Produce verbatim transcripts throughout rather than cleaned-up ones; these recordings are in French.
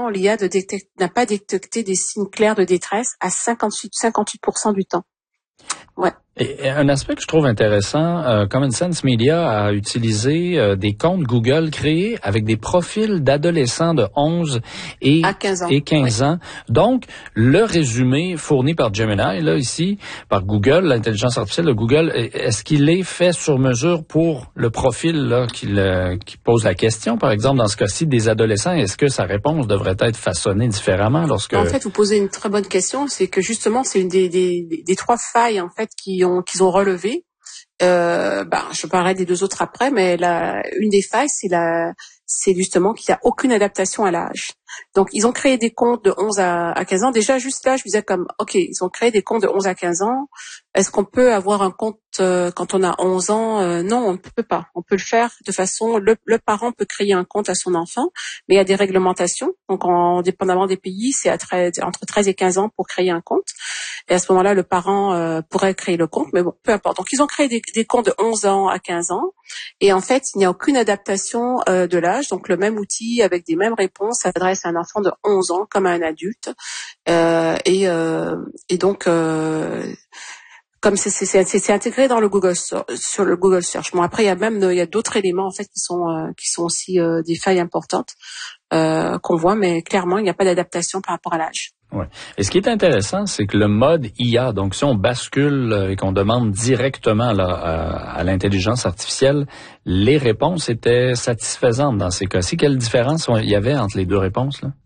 ans, l'I A n'a pas détecté des signes clairs de détresse à cinquante-huit pour cent du temps. Ouais. Et un aspect que je trouve intéressant, euh, Common Sense Media a utilisé euh, des comptes Google créés avec des profils d'adolescents de onze et, quinze ans. et quinze ouais. ans. Donc, le résumé fourni par Gemini, là, ici, par Google, l'intelligence artificielle de Google, est-ce qu'il est fait sur mesure pour le profil là qui, le, qui pose la question? Par exemple, dans ce cas-ci, des adolescents, est-ce que sa réponse devrait être façonnée différemment lorsque... En fait, vous posez une très bonne question. C'est que justement, c'est une des, des, des, des trois failles, en fait, qui ont, qu'ils ont relevées. Euh, ben, je parlerai des deux autres après, mais la, une des failles, c'est la, c'est justement qu'il n'y a aucune adaptation à l'âge. Donc, ils ont créé des comptes de onze à quinze ans. Déjà, juste là, je me disais comme, OK, ils ont créé des comptes de onze à quinze ans. Est-ce qu'on peut avoir un compte euh, quand on a onze ans? euh, Non, on ne peut pas. On peut le faire de façon, le, le parent peut créer un compte à son enfant, mais il y a des réglementations. Donc, en dépendamment des pays, c'est à treize, entre treize et quinze ans pour créer un compte. Et à ce moment-là, le parent euh, pourrait créer le compte, mais bon, peu importe. Donc, ils ont créé des, des comptes de onze ans à quinze ans. Et en fait, il n'y a aucune adaptation euh, de l'âge. Donc, le même outil avec des mêmes réponses s'adresse à un enfant de onze ans comme à un adulte. Euh, et, euh, et donc, euh, comme c'est, c'est, c'est, c'est intégré dans le Google sur le Google Search. Bon, après, il y a même il y a d'autres éléments en fait qui sont euh, qui sont aussi euh, des failles importantes euh, qu'on voit, mais clairement, il n'y a pas d'adaptation par rapport à l'âge. Ouais. Et ce qui est intéressant, c'est que le mode I A, donc si on bascule et qu'on demande directement là, à, à l'intelligence artificielle, les réponses étaient satisfaisantes dans ces cas-ci. Quelle différence il y avait entre les deux réponses là?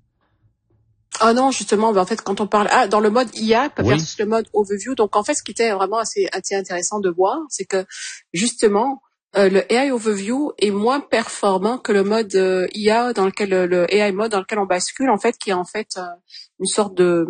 Ah non, justement, en fait, quand on parle ah dans le mode I A Oui. versus le mode Overview, donc en fait, ce qui était vraiment assez, assez intéressant de voir, c'est que justement euh, le A I Overview est moins performant que le mode euh, I A dans lequel le A I mode dans lequel on bascule, en fait, qui est en fait euh, une sorte de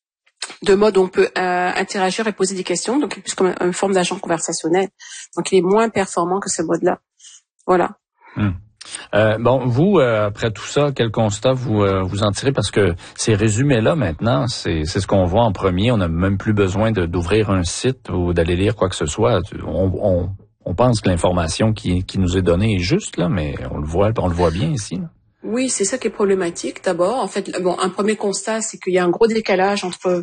de mode où on peut euh, interagir et poser des questions, donc plus comme une forme d'agent conversationnel. Donc il est moins performant que ce mode-là. Voilà. Hum. Euh, bon, vous, euh, après tout ça, quel constat vous euh, vous en tirez? Parce que ces résumés-là, maintenant, c'est c'est ce qu'on voit en premier. On n'a même plus besoin de, d'ouvrir un site ou d'aller lire quoi que ce soit. On, on, on pense que l'information qui, qui nous est donnée est juste, là, mais on le voit, on le voit bien ici, là. Oui, c'est ça qui est problématique d'abord. En fait, bon, un premier constat, c'est qu'il y a un gros décalage entre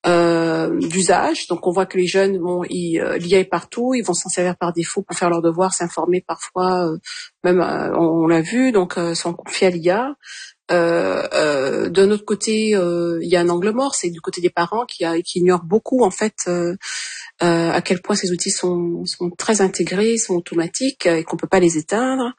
euh, d'usage. Donc, on voit que les jeunes, bon, ils, euh, l'I A est partout, ils vont s'en servir par défaut pour faire leurs devoirs, s'informer parfois, euh, même euh, on, on l'a vu, donc euh, sont confiés à l'I A. Euh, euh, d'un autre côté, euh, il y a un angle mort, c'est du côté des parents qui, a, qui ignorent beaucoup en fait euh, euh, à quel point ces outils sont, sont très intégrés, sont automatiques et qu'on peut pas les éteindre.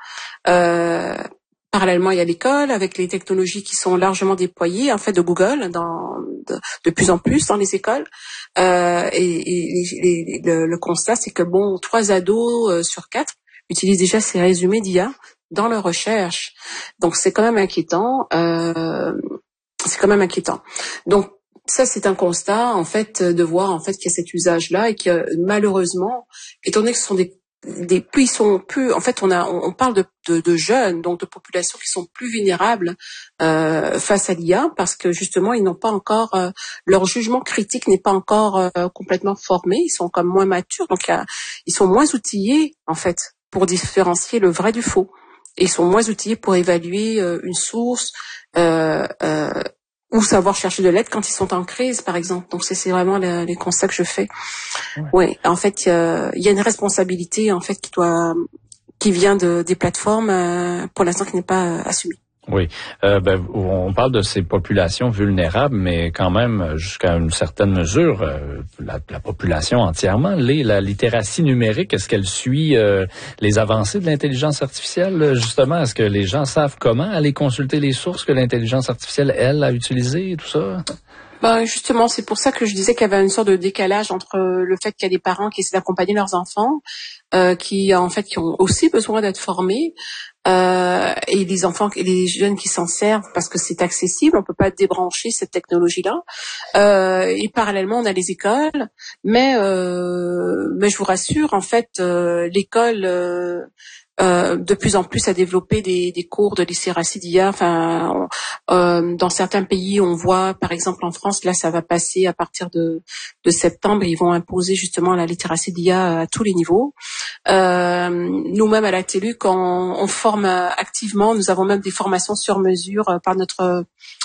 Euh, Parallèlement, il y a l'école avec les technologies qui sont largement déployées en fait de Google dans, de, de plus en plus dans les écoles. Euh, et et les, les, le, le constat, c'est que bon, trois ados euh, sur quatre utilisent déjà ces résumés d'I A dans leur recherche. Donc c'est quand même inquiétant. Euh, c'est quand même inquiétant. Donc ça, c'est un constat en fait de voir en fait qu'il y a cet usage-là et que malheureusement, étant donné que ce sont des des plus ils sont plus en fait on a on, on parle de, de de jeunes, donc de populations qui sont plus vulnérables euh, face à l'I A parce que justement ils n'ont pas encore euh, leur jugement critique n'est pas encore euh, complètement formé, ils sont comme moins matures, donc là, ils sont moins outillés en fait pour différencier le vrai du faux et ils sont moins outillés pour évaluer euh, une source euh, euh, ou savoir chercher de l'aide quand ils sont en crise, par exemple. Donc, c'est, c'est vraiment le, les constats que je fais. Oui, ouais, en fait, il y, y a une responsabilité en fait qui doit, qui vient de des plateformes euh, pour l'instant qui n'est pas euh, assumée. Oui, euh, ben, on parle de ces populations vulnérables, mais quand même, jusqu'à une certaine mesure, euh, la, la population entièrement, les, la littératie numérique, est-ce qu'elle suit euh, les avancées de l'intelligence artificielle, justement? Est-ce que les gens savent comment aller consulter les sources que l'intelligence artificielle, elle, a utilisées et tout ça? Ben justement, c'est pour ça que je disais qu'il y avait une sorte de décalage entre le fait qu'il y a des parents qui essaient d'accompagner leurs enfants, euh, qui en fait qui ont aussi besoin d'être formés, euh, et les enfants et les jeunes qui s'en servent parce que c'est accessible, on peut pas débrancher cette technologie-là. Euh, et parallèlement, on a les écoles, mais euh, mais je vous rassure, en fait, euh, l'école euh, Euh, de plus en plus à développer des, des cours de littératie d'I A. Enfin, on, euh, dans certains pays, on voit, par exemple en France, là, ça va passer à partir de, de septembre. Ils vont imposer justement la littératie d'I A à tous les niveaux. Euh, nous-mêmes à la T E L U, quand on, on forme activement, nous avons même des formations sur mesure par notre